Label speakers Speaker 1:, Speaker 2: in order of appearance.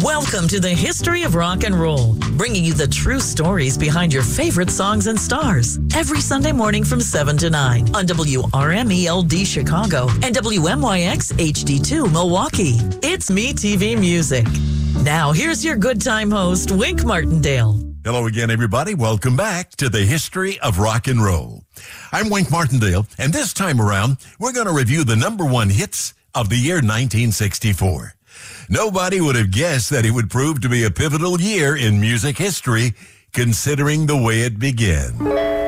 Speaker 1: Welcome to the History of Rock and Roll, bringing you the true stories behind your favorite songs and stars. Every Sunday morning from 7 to 9 on WRMELD Chicago and WMYX HD2 Milwaukee. It's Me TV Music. Now, here's your good time host, Wink Martindale.
Speaker 2: Hello again, everybody. Welcome back to the History of Rock and Roll. I'm Wink Martindale, and this time around, we're going to review the number one hits of the year 1964. Nobody would have guessed that it would prove to be a pivotal year in music history, considering the way it began.